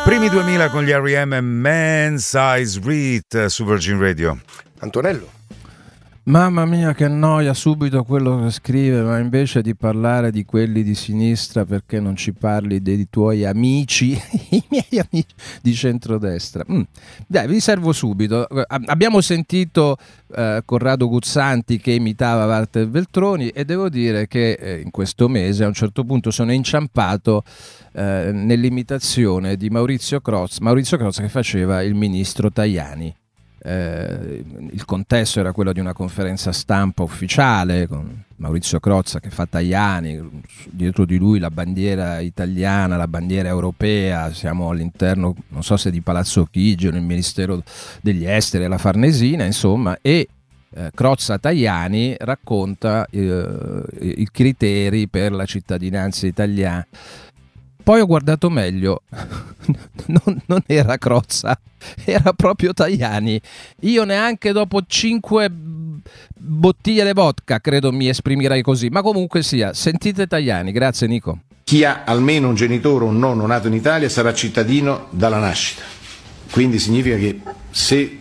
Primi 2000 con gli R.E.M. Man Size Read su Virgin Radio. Antonello. Mamma mia, che noia subito quello che scrive, ma invece di parlare di quelli di sinistra, perché non ci parli dei tuoi amici, i miei amici di centrodestra? Dai, vi servo subito. Abbiamo sentito Corrado Guzzanti che imitava Walter Veltroni e devo dire che in questo mese a un certo punto sono inciampato nell'imitazione di Maurizio Crozza che faceva il ministro Tajani. Il contesto era quello di una conferenza stampa ufficiale con Maurizio Crozza che fa Tajani, dietro di lui la bandiera italiana, la bandiera europea, siamo all'interno, non so se di Palazzo Chigi o nel Ministero degli Esteri alla Farnesina, insomma, e Crozza Tajani racconta i criteri per la cittadinanza italiana. Poi ho guardato meglio, non era Crozza, era proprio Tajani. Io neanche dopo 5 bottiglie di vodka credo mi esprimerei così, ma comunque sia, sentite Tajani. Grazie Nico. Chi ha almeno un genitore o un nonno nato in Italia sarà cittadino dalla nascita. Quindi significa che se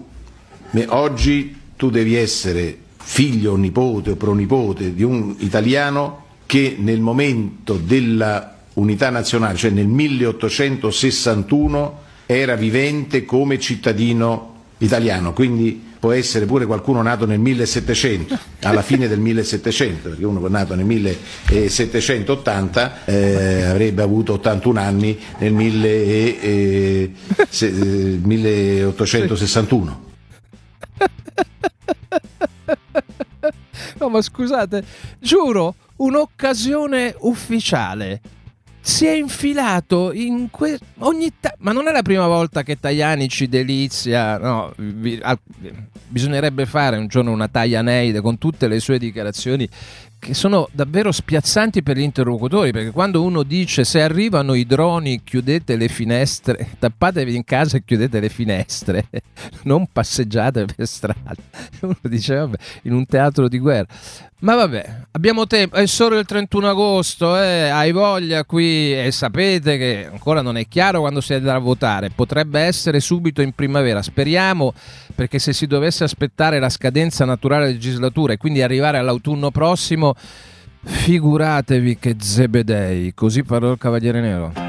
oggi tu devi essere figlio o nipote o pronipote di un italiano che nel momento della unità nazionale, cioè nel 1861, era vivente come cittadino italiano, quindi può essere pure qualcuno nato nel 1700, alla fine del 1700, perché uno nato nel 1780 avrebbe avuto 81 anni nel 1861. No, ma scusate, giuro, un'occasione ufficiale. Si è infilato in ma non è la prima volta che Tajani ci delizia, no, bisognerebbe fare un giorno una Tajaneide con tutte le sue dichiarazioni che sono davvero spiazzanti per gli interlocutori, perché quando uno dice se arrivano i droni chiudete le finestre, tappatevi in casa e chiudete le finestre, non passeggiate per strada, uno dice vabbè, in un teatro di guerra. Ma vabbè, abbiamo tempo, è solo il 31 agosto, hai voglia qui, e sapete che ancora non è chiaro quando si andrà a votare, potrebbe essere subito in primavera, speriamo, perché se si dovesse aspettare la scadenza naturale della legislatura e quindi arrivare all'autunno prossimo, figuratevi che zebedei, così parlò il Cavaliere Nero.